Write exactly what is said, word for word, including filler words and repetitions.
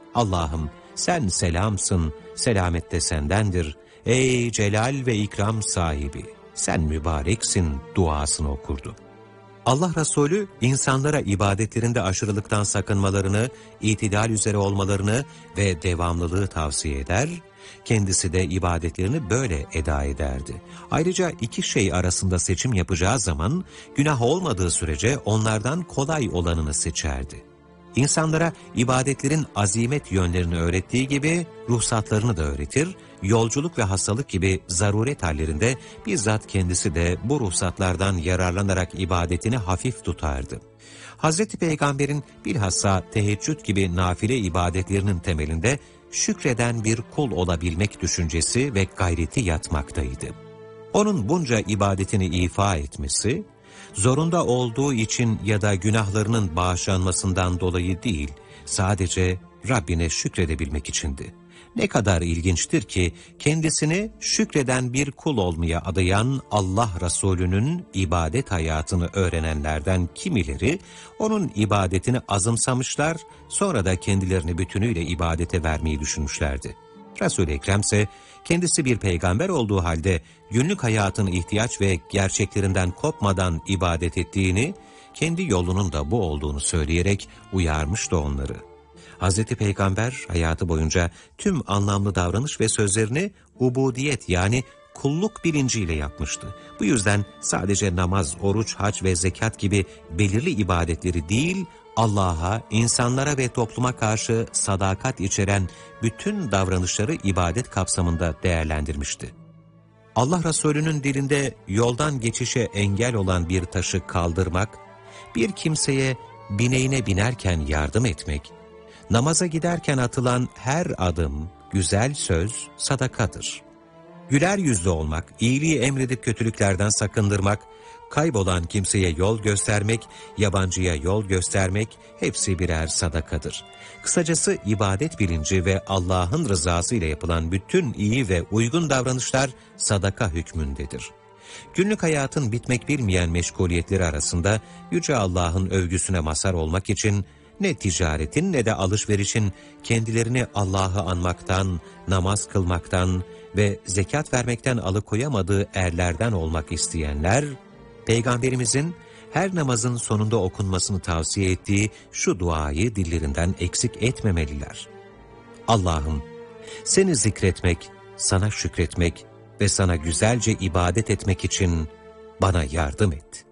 Allah'ım sen selamsın, selamet de sendendir. Ey celal ve ikram sahibi, sen mübareksin duasını okurdu. Allah Resulü insanlara ibadetlerinde aşırılıktan sakınmalarını, itidal üzere olmalarını ve devamlılığı tavsiye eder, kendisi de ibadetlerini böyle eda ederdi. Ayrıca iki şey arasında seçim yapacağı zaman günah olmadığı sürece onlardan kolay olanını seçerdi. İnsanlara ibadetlerin azimet yönlerini öğrettiği gibi ruhsatlarını da öğretir, yolculuk ve hastalık gibi zaruret hallerinde bizzat kendisi de bu ruhsatlardan yararlanarak ibadetini hafif tutardı. Hazreti Peygamber'in bilhassa teheccüd gibi nafile ibadetlerinin temelinde şükreden bir kul olabilmek düşüncesi ve gayreti yatmaktaydı. Onun bunca ibadetini ifa etmesi, zorunda olduğu için ya da günahlarının bağışlanmasından dolayı değil, sadece Rabbine şükredebilmek içindi. Ne kadar ilginçtir ki kendisini şükreden bir kul olmaya adayan Allah Resulü'nün ibadet hayatını öğrenenlerden kimileri onun ibadetini azımsamışlar, sonra da kendilerini bütünüyle ibadete vermeyi düşünmüşlerdi. Resul-i Ekrem ise kendisi bir peygamber olduğu halde günlük hayatın ihtiyaç ve gerçeklerinden kopmadan ibadet ettiğini, kendi yolunun da bu olduğunu söyleyerek uyarmıştı onları. Hazreti Peygamber hayatı boyunca tüm anlamlı davranış ve sözlerini ubudiyet yani kulluk bilinciyle yapmıştı. Bu yüzden sadece namaz, oruç, hac ve zekat gibi belirli ibadetleri değil, Allah'a, insanlara ve topluma karşı sadakat içeren bütün davranışları ibadet kapsamında değerlendirmişti. Allah Resulü'nün dilinde yoldan geçişe engel olan bir taşı kaldırmak, bir kimseye bineğine binerken yardım etmek, namaza giderken atılan her adım, güzel söz sadakadır. Güler yüzlü olmak, iyiliği emredip kötülüklerden sakındırmak, kaybolan kimseye yol göstermek, yabancıya yol göstermek hepsi birer sadakadır. Kısacası ibadet bilinci ve Allah'ın rızası ile yapılan bütün iyi ve uygun davranışlar sadaka hükmündedir. Günlük hayatın bitmek bilmeyen meşguliyetleri arasında Yüce Allah'ın övgüsüne mazhar olmak için ne ticaretin ne de alışverişin kendilerini Allah'ı anmaktan, namaz kılmaktan ve zekat vermekten alıkoyamadığı erlerden olmak isteyenler, Peygamberimizin her namazın sonunda okunmasını tavsiye ettiği şu duayı dillerinden eksik etmemeliler. Allah'ım, seni zikretmek, sana şükretmek ve sana güzelce ibadet etmek için bana yardım et.